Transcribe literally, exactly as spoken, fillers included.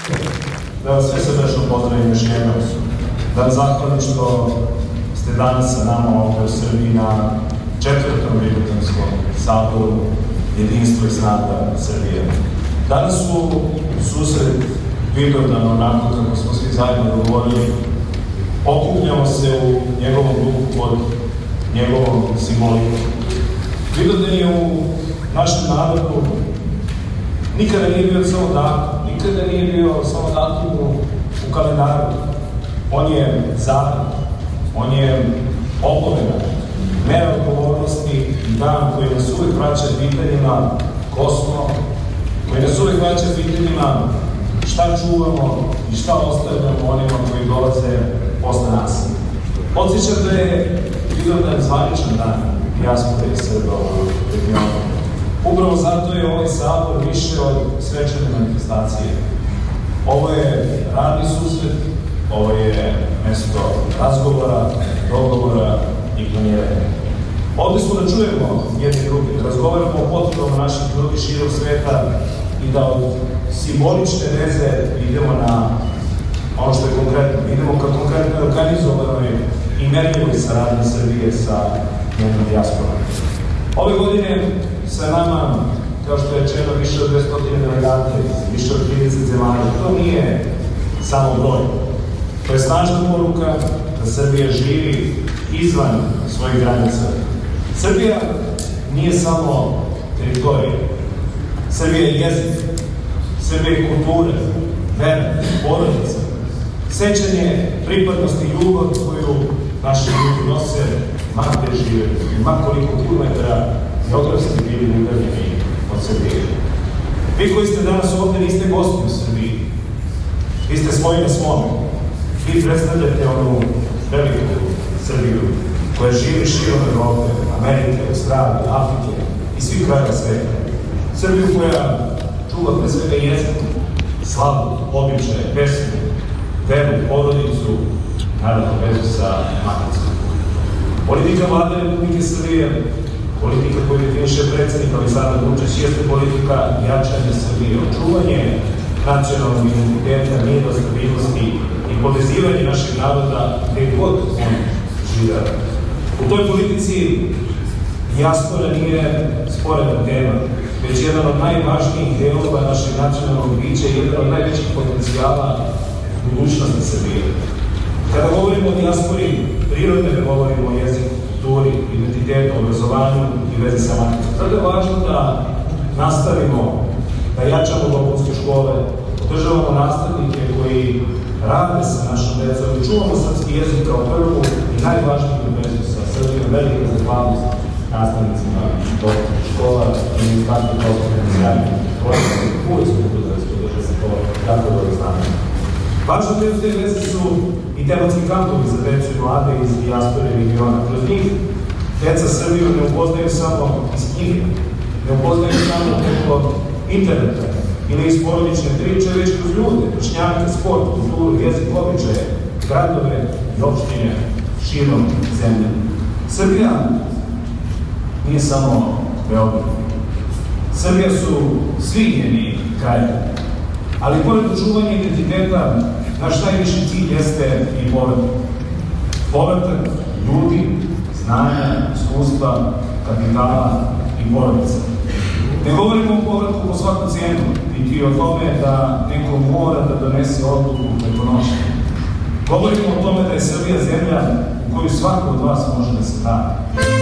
Da vas sve srdačno pozdravim još jednom. Da vam zahvalim što ste danas sa nama ovdje u Srbiji na četvrtom Vidovdanskom saboru Jedinstvo i snaga Srbije. Danas u susret Vidovdana, onako kako smo svi zajedno dogovorili, okupljamo se u njegovom duhu pod njegovom simbolikom. Vidovdan je u našem narodu nikada nije bio samo datum, nikada nije bio samo datum u, u kalendaru. On je zakon, on je opomena, mera odgovornosti i dan koji nas uvek vraća pitanjima ko smo, koji nas uvek vraća pitanjima šta čuvamo i šta ostavljamo onima koji dolaze posle nas. Podsjećam da je Vidovdan zvaničan dan dijaspore i Srba u regionu. Upravo zato je ovaj sabor više od svečane manifestacije. Ovo je radni susret, ovo je mesto razgovora, dogovora i planiranja. Ovdje smo da čujemo jedni drugi, da razgovaramo o potrebama naših ljudi širom sveta i da od simbolične veze idemo na ono što je konkretno. Idemo ka konkretno organizovanoj i merljivoj saradnji Srbije sa njenom dijasporom. Ove godine sa nama, kao što je rečeno, više od dvesta delegata, više od trideset zemalja. To nije samo broj. To je snažna poruka da Srbija živi izvan svojih granica. Srbija nije samo teritorija. Srbija je jezik, Srbija je kultura, vera, porodica, sećanje, pripadnost i ljubav koju naši ljudi nose, ma gde žive, ma koliko kilometara geografski bili udaljeni od Srbije. Vi koji ste danas ovde niste gosti u Srbiji, vi ste svoji na svome. Vi predstavljate onu veliku Srbiju koja živi širom Evrope, Amerike, Australije, Afrike i svih krajeva sveta. Srbiju koja čuva pre svega jezik, slavu, običaje, pesmu, veru, porodicu, naravno vezu sa maticom. Politika Vlade Republike Srbije, politika koju definiše predsednik Aleksandar Vučić, jeste politika jačanja Srbije, očuvanje nacionalnog identiteta, mira, stabilnosti i povezivanje našeg naroda gde god on žive. U toj politici dijaspora nije sporedna tema, već jedan od najvažnijih delova našeg nacionalnog bića i jedan od najvećih potencijala budućnosti Srbije. Kada govorimo o dijaspori, prirodno da govorimo o jeziku, kulturi, identitetu, obrazovanju i vezi sa maticom. Zato je važno da nastavimo, da jačamo dopunske škole, podržavamo nastavnike koji rade sa našom decom i čuvamo srpski jezik kao prvu i najvažniju vezu sa Srbijom. Velika zahvalnost nastavnicima dopunskih škola i ministarstva prosvete i sjajnih korisnika. Uvijek smo udružili se podržati se to jako dobro znamo. Važno deo te veze su i tematski kampovi za decu i mlade iz dijaspore regiona. Kroz njih deca Srbiju ne upoznaju samo iz knjige, ne upoznaju samo preko interneta ili iz porodične priče, već kroz ljude, vršnjake, sport, kulturu, jezik, običaje, gradove i opštine širom zemlje. Srbija nije samo Beograd. Srbija su svi njeni krajevi. Ali pored očuvanja identiteta, naš najviši cilj jeste i povratak. Povratak ljudi, znanja, iskustva, kapitala i porodica. Ne govorimo o povratku po svaku cijenu, niti o tome da neko mora da donese odluku preko noći. Govorimo o tome da je Srbija zemlja u koju svako od vas može da se da.